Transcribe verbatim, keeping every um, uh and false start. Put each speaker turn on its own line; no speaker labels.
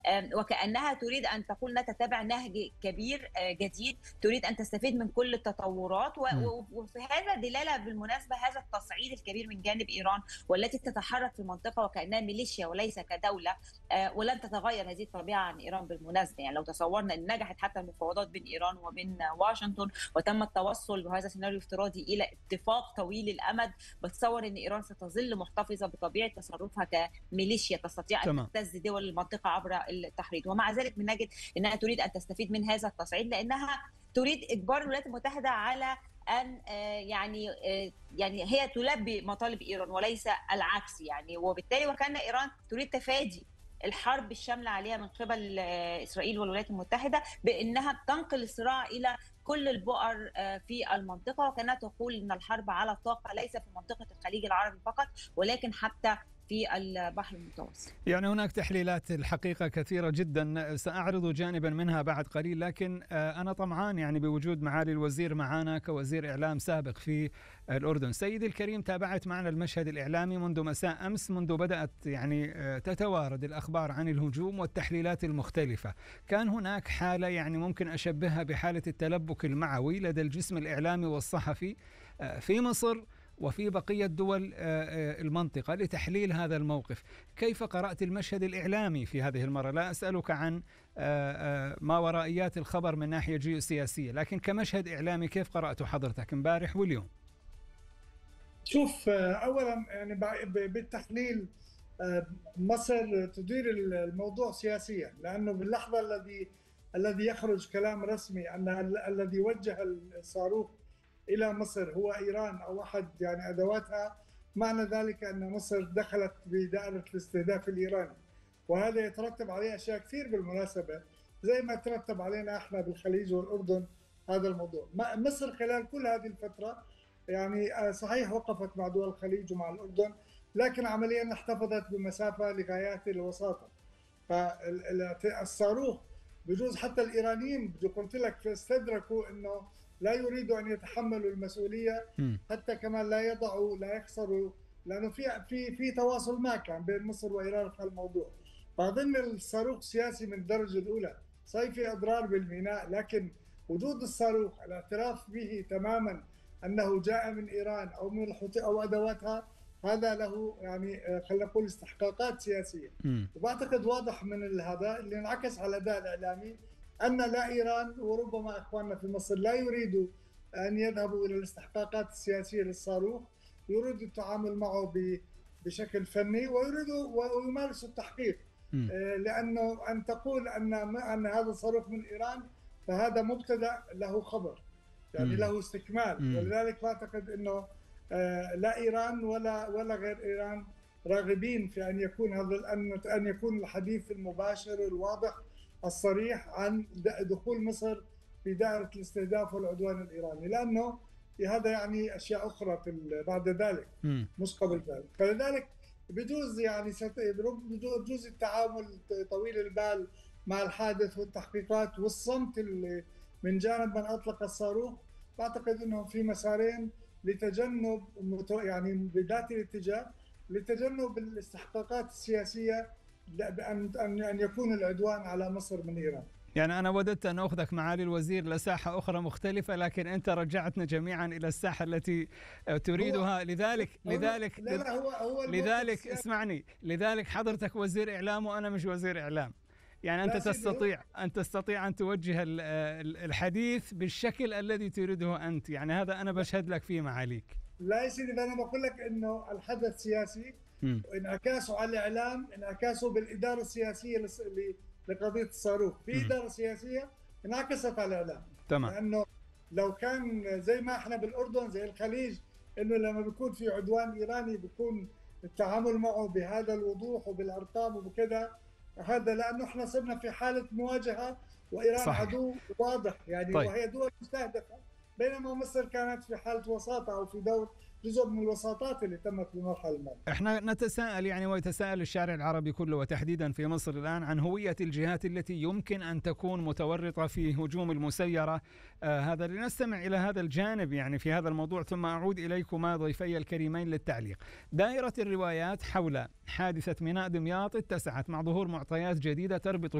وكأنها تريد أن تقول نتتبع نهج كبير جديد، تريد أن تستفيد من كل التطورات. وفي هذا دلالة بالمناسبة هذا التصعيد الكبير من جانب إيران، والتي تتحرك في المنطقة وكأنها ميليشيا وليس كدولة. ولن تتغير هذه الطبيعة عن إيران بالمناسبة. يعني لو تصورنا أن نجحت حتى المفاوضات بين إيران وبين واشنطن وتم التوصل بهذا السيناريو الافتراضي إلى اتفاق طويل الأمد، بتصور أن إيران ستظل محتفظة بطبيعة تصرفها كميليشيا تستطيع أن تبتز دول المنطقة عبر التحريض. ومع ذلك بنجد أنها تريد أن تستفيد من هذا التصعيد، لأنها تريد إجبار الولايات المتحدة على أن يعني يعني هي تلبي مطالب إيران وليس العكس. يعني وبالتالي وكأن إيران تريد تفادي الحرب الشاملة عليها من قبل إسرائيل والولايات المتحدة، بأنها تنقل الصراع إلى كل البؤر في المنطقة، وكانت تقول أن الحرب على الطاقة ليس في منطقة الخليج العربي فقط ولكن حتى في البحر المتوسط.
يعني هناك تحليلات الحقيقة كثيرة جدا، سأعرض جانبا منها بعد قليل، لكن أنا طمعان يعني بوجود معالي الوزير معنا كوزير إعلام سابق في الأردن. سيدي الكريم، تابعت معنا المشهد الإعلامي منذ مساء أمس، منذ بدأت يعني تتوارد الأخبار عن الهجوم والتحليلات المختلفة. كان هناك حالة يعني ممكن أشبهها بحالة التلبك المعوي لدى الجسم الإعلامي والصحفي في مصر وفي بقية دول المنطقة لتحليل هذا الموقف. كيف قرأت المشهد الإعلامي في هذه المرة؟ لا أسألك عن ما ورائيات الخبر من ناحية جيوسياسية، لكن كمشهد إعلامي كيف قرأته حضرتك امبارح واليوم؟
شوف، أولا يعني بالتحليل مصر تدير الموضوع سياسيا، لأنه باللحظة الذي الذي يخرج كلام رسمي أن الذي وجه الصاروخ إلى مصر هو إيران أو أحد يعني أدواتها، معنى ذلك أن مصر دخلت بدائرة الاستهداف الإيراني، وهذا يترتب عليه أشياء كثير بالمناسبة، زي ما ترتب علينا إحنا بالخليج والأردن هذا الموضوع. مصر خلال كل هذه الفترة يعني صحيح وقفت مع دول الخليج ومع الأردن، لكن عمليا احتفظت بمسافة لغايات الوساطة. فالصاروخ بجوز حتى الإيرانيين قلت لك استدركوا أنه لا يريدوا أن يتحملوا المسؤولية، حتى كمان لا يضعوا لا يخسروا، لأنه في في في تواصل ما كان بين مصر وإيران في الموضوع. فأظن الصاروخ سياسي من الدرجة الأولى، صحيح في أضرار بالميناء، لكن وجود الصاروخ الاعتراف به تماما أنه جاء من إيران أو من الحوثي أو أدواتها، هذا له يعني خلينا نقول استحقاقات سياسية. وبعتقد واضح من هذا اللي انعكس على الأداء الإعلامي أن لا إيران وربما إخواننا في مصر لا يريدوا أن يذهبوا إلى الاستحقاقات السياسية للصاروخ، يريدوا التعامل معه بشكل فني ويريدوا ويمارسوا التحقيق. لأنه أن تقول أن أن هذا الصاروخ من إيران فهذا مبتدأ له خبر، يعني له استكمال. ولذلك أعتقد أنه لا إيران ولا ولا غير إيران راغبين في أن يكون هذا أن أن يكون الحديث المباشر الواضح الصريح عن دخول مصر في دائرة الاستهداف والعدوان الإيراني، لأنه هذا يعني أشياء أخرى في بعد ذلك مش قبل ذلك. فلذلك بجوز يعني بجوز التعامل طويل البال مع الحادث والتحقيقات والصمت اللي من جانب من أطلق الصاروخ. أعتقد أنهم في مسارين لتجنب يعني بذات الاتجاه لتجنب الاستحقاقات السياسية بأن أن يكون العدوان على مصر من إيران.
يعني أنا وددت أن أخذك معالي الوزير لساحة أخرى مختلفة، لكن أنت رجعتنا جميعا إلى الساحة التي تريدها. لذلك لذلك
لا لا هو هو
لذلك اسمعني، لذلك حضرتك وزير إعلام وأنا مش وزير إعلام. يعني أنت تستطيع أن تستطيع أن توجه الحديث بالشكل الذي تريده أنت، يعني هذا أنا بشهد لك فيه معاليك.
لا يا سيدي، أنا بقول لك إنه الحدث سياسي، وانعكاسه على الإعلام انعكاسه بالإدارة السياسية لقضية الصاروخ، في إدارة سياسية انعكست على الإعلام.
تمام.
لأنه لو كان زي ما إحنا بالأردن زي الخليج، إنه لما بيكون في عدوان إيراني بيكون التعامل معه بهذا الوضوح وبالأرقام وبكذا، هذا لأنه إحنا صرنا في حالة مواجهة وإيران صحيح. عدو واضح يعني. طيب. وهي دول مستهدفة بينما مصر كانت في حالة وساطة أو في دور جزء من الوساطات اللي تمت في المرحلة الماضية.
احنا نتساءل يعني ويتساءل الشارع العربي كله وتحديدا في مصر الآن عن هوية الجهات التي يمكن أن تكون متورطة في هجوم المسيرة. آه هذا لنستمع إلى هذا الجانب يعني في هذا الموضوع، ثم أعود إليكما ضيفي الكريمين للتعليق. دائرة الروايات حول حادثة ميناء دمياط اتسعت مع ظهور معطيات جديدة تربط